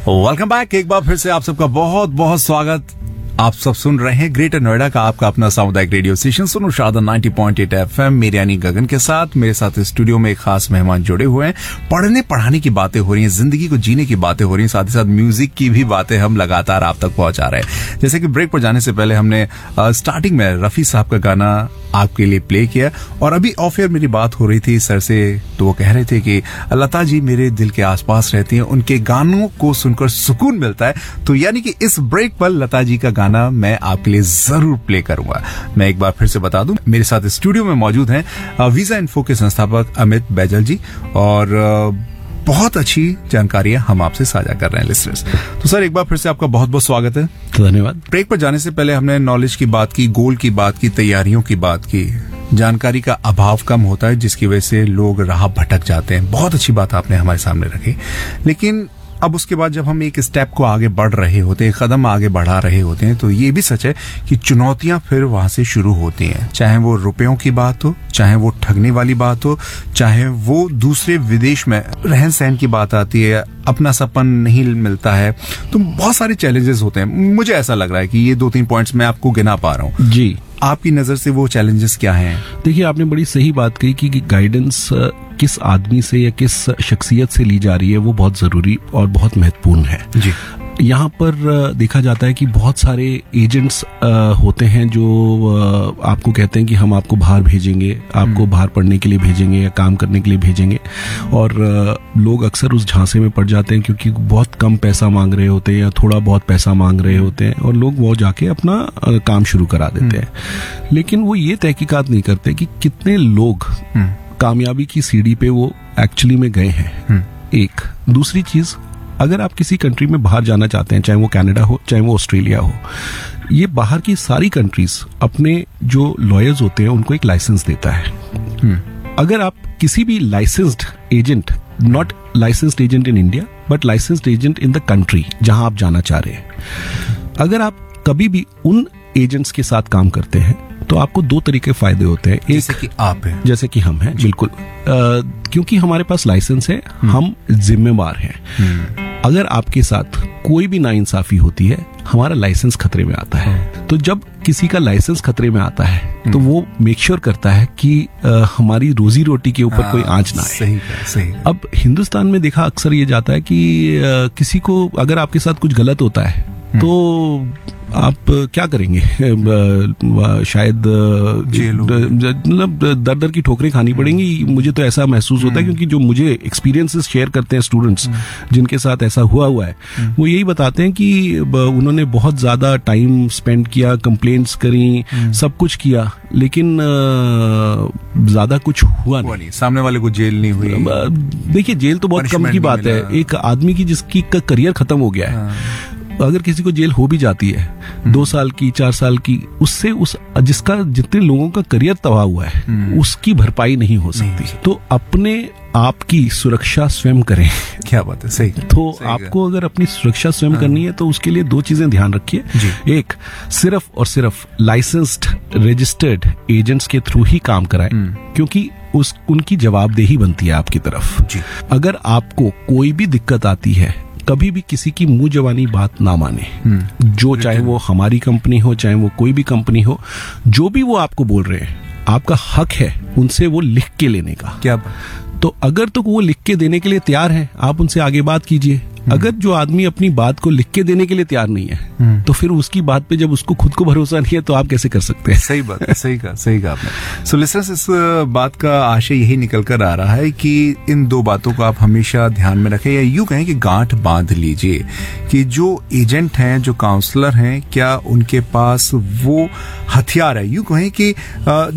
Welcome back. एक बार फिर से आप सबका बहुत बहुत स्वागत। आप सब सुन रहे हैं ग्रेटर नोएडा का आपका अपना सामुदायिक रेडियो स्टेशन सुनो शादा 90.8 FM। मेरे यानी गगन के साथ मेरे साथ स्टूडियो में एक खास मेहमान जुड़े हुए हैं। पढ़ने पढ़ाने की बातें हो रही हैं, जिंदगी को जीने की बातें हो रही हैं, साथ ही साथ म्यूजिक की भी बातें हम लगातार आप तक पहुंचा रहे हैं। जैसे कि ब्रेक पर जाने से पहले हमने स्टार्टिंग में रफी साहब का गाना आपके लिए प्ले किया और अभी ऑफ एयर मेरी बात हो रही थी सर से, तो वो कह रहे थे कि लता जी मेरे दिल के आसपास रहती हैं, उनके गानों को सुनकर सुकून मिलता है। तो यानी कि इस ब्रेक पर लता जी का गाना मैं आपके लिए जरूर प्ले करूंगा। मैं एक बार फिर से बता दूं, मेरे साथ स्टूडियो में मौजूद हैं वीजा इन्फो के संस्थापक अमित बैजल जी और बहुत अच्छी जानकारियां हम आपसे साझा कर रहे हैं लिसनर्स। तो सर एक बार फिर से आपका बहुत बहुत स्वागत है। धन्यवाद। ब्रेक पर जाने से पहले हमने नॉलेज की बात की, गोल की बात की, तैयारियों की बात की। जानकारी का अभाव कम होता है जिसकी वजह से लोग राह भटक जाते हैं। बहुत अच्छी बात आपने हमारे सामने रखी। लेकिन अब उसके बाद जब हम एक स्टेप को आगे बढ़ रहे होते हैं, एक कदम आगे बढ़ा रहे होते हैं, तो ये भी सच है कि चुनौतियां फिर वहां से शुरू होती हैं। चाहे वो रुपयों की बात हो, चाहे वो ठगने वाली बात हो, चाहे वो दूसरे विदेश में रहन सहन की बात आती है, अपना सपन नहीं मिलता है, तो बहुत सारे चैलेंजेस होते हैं। मुझे ऐसा लग रहा है कि ये 2-3 पॉइंट्स मैं आपको गिना पा रहा हूँ जी। आपकी नजर से वो चैलेंजेस क्या हैं? देखिए, आपने बड़ी सही बात कही कि गाइडेंस किस आदमी से या किस शख्सियत से ली जा रही है वो बहुत जरूरी और बहुत महत्वपूर्ण है जी। यहाँ पर देखा जाता है कि बहुत सारे एजेंट्स होते हैं जो आपको कहते हैं कि हम आपको बाहर भेजेंगे, आपको बाहर पढ़ने के लिए भेजेंगे या काम करने के लिए भेजेंगे, और लोग अक्सर उस झांसे में पड़ जाते हैं क्योंकि बहुत कम पैसा मांग रहे होते हैं या थोड़ा बहुत पैसा मांग रहे होते हैं और लोग वो जाके अपना काम शुरू करा देते हैं। लेकिन वो ये तहकीकात नहीं करते कि कितने लोग कामयाबी की सीढ़ी पे वो एक्चुअली में गए हैं। एक दूसरी चीज, अगर आप किसी कंट्री में बाहर जाना चाहते हैं, चाहे वो कनाडा हो चाहे वो ऑस्ट्रेलिया हो, ये बाहर की सारी कंट्रीज अपने जो लॉयर्स होते हैं उनको एक लाइसेंस देता है। अगर आप किसी भी licensed agent, not licensed agent in India but licensed agent in the country जहां आप जाना चाह रहे हैं, अगर आप कभी भी उन एजेंट्स के साथ काम करते हैं तो आपको 2 तरीके फायदे होते हैं। जैसे कि आप हैं, जैसे कि हम हैं, बिल्कुल। क्योंकि हमारे पास लाइसेंस है, हम जिम्मेवार हैं। अगर आपके साथ कोई भी नाइंसाफी होती है, हमारा लाइसेंस खतरे में आता है। तो जब किसी का लाइसेंस खतरे में आता है तो वो मेक श्योर करता है कि हमारी रोजी रोटी के ऊपर कोई आंच ना आए। सही। अब हिंदुस्तान में देखा अक्सर ये जाता है कि किसी को अगर आपके साथ कुछ गलत होता है तो आप क्या करेंगे? शायद मतलब दर दर की ठोकरें खानी पड़ेंगी। मुझे तो ऐसा महसूस होता है क्योंकि जो मुझे एक्सपीरियंसेस शेयर करते हैं स्टूडेंट्स जिनके साथ ऐसा हुआ है, वो यही बताते हैं कि उन्होंने बहुत ज्यादा टाइम स्पेंड किया, कंप्लेंट्स करी, सब कुछ किया, लेकिन ज्यादा कुछ हुआ नहीं। सामने वाले को जेल नहीं हुई। देखिए, जेल तो बहुत कम की बात है। एक आदमी की जिसकी करियर खत्म हो गया है, अगर किसी को जेल हो भी जाती है 2 साल की, 4 साल की, उससे जिसका जितने लोगों का करियर तबाह हुआ है उसकी भरपाई नहीं हो सकती। तो अपने आप की सुरक्षा स्वयं करें। क्या बात है, सही। तो आपको अगर अपनी सुरक्षा स्वयं करनी है तो उसके लिए 2 चीजें ध्यान रखिए। एक, सिर्फ और सिर्फ लाइसेंस्ड रजिस्टर्ड एजेंट्स के थ्रू ही काम कराएं, क्योंकि उनकी जवाबदेही बनती है आपकी तरफ। अगर आपको कोई भी दिक्कत आती है, कभी भी किसी की मुंह जवानी बात ना माने। जो चाहे वो हमारी कंपनी हो, चाहे वो कोई भी कंपनी हो, जो भी वो आपको बोल रहे हैं, आपका हक है उनसे वो लिख के लेने का। क्या? तो अगर तो वो लिख के देने के लिए तैयार है, आप उनसे आगे बात कीजिए। अगर जो आदमी अपनी बात को लिख के देने के लिए तैयार नहीं है, तो फिर उसकी बात पे जब उसको खुद को भरोसा नहीं है तो आप कैसे कर सकते हैं? सही बात है, सही कहा आपने। सो लिसनर्स, इस बात का आशय यही निकल कर आ रहा है कि इन 2 बातों को आप हमेशा ध्यान में रखें, या यूं कहें कि गांठ बांध लीजिए कि जो एजेंट हैं, जो काउंसलर हैं, क्या उनके पास वो हथियार है, यूं कहें कि